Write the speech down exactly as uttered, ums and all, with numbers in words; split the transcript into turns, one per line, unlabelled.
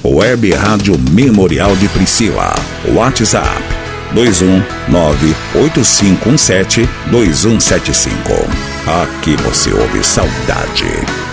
Web Rádio Memorial de Priscila. WhatsApp dois um nove oito cinco um sete dois um sete cinco. Aqui você ouve saudade.